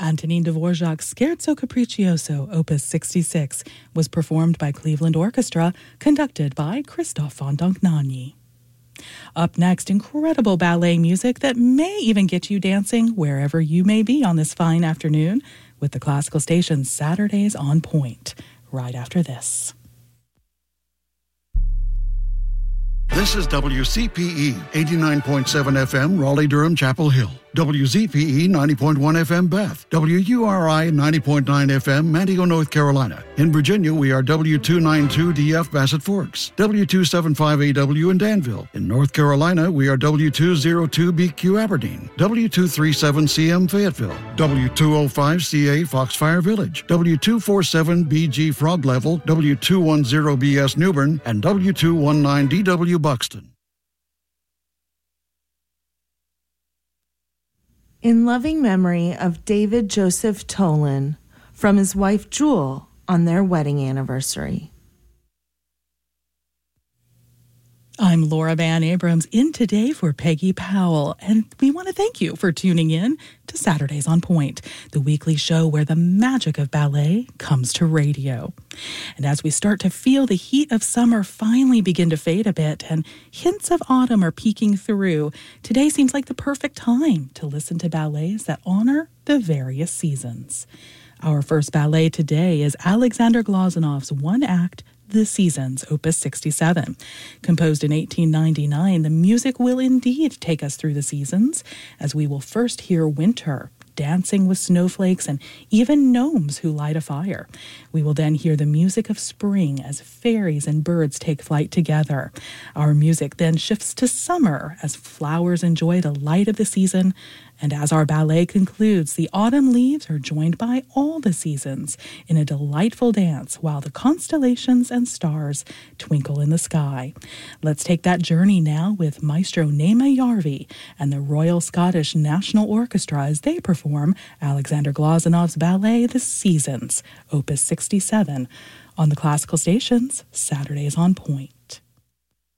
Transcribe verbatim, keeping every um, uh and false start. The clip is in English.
Antonin Dvorak's Scherzo Capriccioso, Opus sixty-six, was performed by Cleveland Orchestra, conducted by Christoph von Dohnanyi. Up next, incredible ballet music that may even get you dancing wherever you may be on this fine afternoon with the Classical Station's Saturdays on Point, right after this. This is W C P E, eighty-nine point seven F M, Raleigh-Durham, Chapel Hill. W Z P E, ninety point one F M, Beth. W U R I, ninety point nine F M, Manteo, North Carolina. In Virginia, we are W two ninety-two D F, Bassett Forks. W two seventy-five A W in Danville. In North Carolina, we are W two oh two B Q, Aberdeen. W two thirty-seven C M, Fayetteville. W two oh five C A, Foxfire Village. W two forty-seven B G, Frog Level. W two ten B S, Newbern. And W two nineteen D W, Buxton. In loving memory of David Joseph Tolan, from his wife Jewel on their wedding anniversary. I'm Laura Van Abrams, in today for Peggy Powell, and we want to thank you for tuning in to Saturdays on Point, the weekly show where the magic of ballet comes to radio. And as we start to feel the heat of summer finally begin to fade a bit and hints of autumn are peeking through, today seems like the perfect time to listen to ballets that honor the various seasons. Our first ballet today is Alexander Glozunov's one-act The Seasons, Opus sixty-seven. Composed in eighteen ninety-nine, the music will indeed take us through the seasons, as we will first hear winter, dancing with snowflakes and even gnomes who light a fire. We will then hear the music of spring as fairies and birds take flight together. Our music then shifts to summer as flowers enjoy the light of the season. And as our ballet concludes, the autumn leaves are joined by all the seasons in a delightful dance while the constellations and stars twinkle in the sky. Let's take that journey now with Maestro Naima Järvi and the Royal Scottish National Orchestra as they perform Alexander Glozunov's ballet The Seasons, Opus sixty-seven, on the Classical Station's Saturdays on Point.